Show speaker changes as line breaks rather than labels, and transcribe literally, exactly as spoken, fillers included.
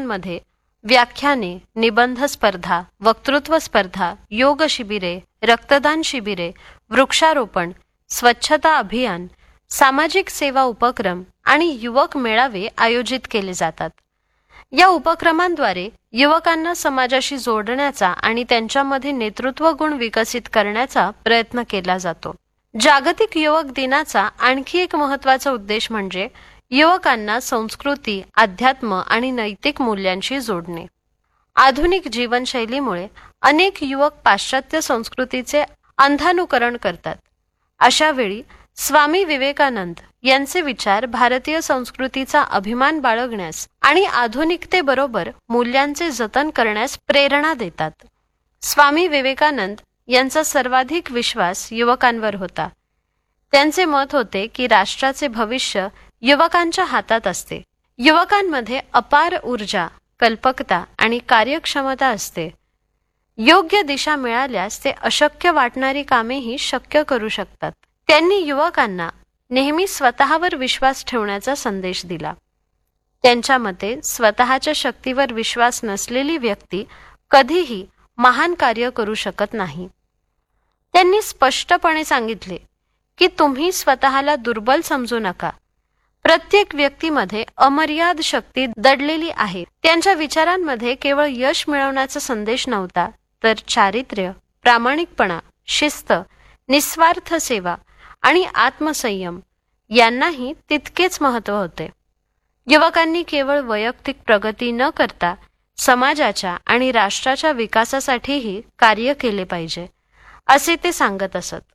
शाळांमध्ये व्याख्याने, निबंध स्पर्धा, वक्तृत्व स्पर्धा, योग शिबिरे, रक्तदान शिबिरे, वृक्षारोपण, स्वच्छता अभियान, सामाजिक सेवा उपक्रम आणि युवक मेळावे आयोजित केले जातात. या उपक्रमांद्वारे युवकांना समाजाशी जोडण्याचा आणि त्यांच्यामध्ये नेतृत्व गुण विकसित करण्याचा प्रयत्न केला जातो. जागतिक युवक दिनाचा आणखी एक महत्त्वाचा उद्देश म्हणजे युवकांना संस्कृती, अध्यात्म आणि नैतिक मूल्यांशी जोडणे. आधुनिक जीवनशैलीमुळे अनेक युवक पाश्चात्य संस्कृतीचे अंधानुकरण करतात. अशा वेळी स्वामी विवेकानंद यांचे विचार भारतीय संस्कृतीचा अभिमान बाळगण्यास आणि आधुनिकतेबरोबर मूल्यांचे जतन करण्यास प्रेरणा देतात. स्वामी विवेकानंद यांचा सर्वाधिक विश्वास युवकांवर होता. त्यांचे मत होते की राष्ट्राचे भविष्य युवकांच्या हातात असते. युवकांमध्ये अपार ऊर्जा, कल्पकता आणि कार्यक्षमता असते. योग्य दिशा मिळाल्यास ते अशक्य वाटणारी कामेही शक्य करू शकतात. त्यांनी युवकांना नेहमी स्वतःवर विश्वास ठेवण्याचा संदेश दिला. त्यांच्या मते स्वतःच्या शक्तीवर विश्वास नसलेली व्यक्ती कधीही महान कार्य करू शकत नाही. त्यांनी स्पष्टपणे सांगितले की तुम्ही स्वतःला दुर्बल समजू नका. प्रत्येक व्यक्तीमध्ये अमर्याद शक्ती दडलेली आहे. त्यांच्या विचारांमध्ये केवळ यश मिळवण्याचा संदेश नव्हता, तर चारित्र्य, प्रामाणिकपणा, शिस्त, निस्वार्थ सेवा आणि आत्मसंयम यांनाही तितकेच महत्त्व होते. युवकांनी केवळ वैयक्तिक प्रगती न करता समाजाच्या आणि राष्ट्राच्या विकासासाठीही कार्य केले पाहिजे, असे ते सांगत असत.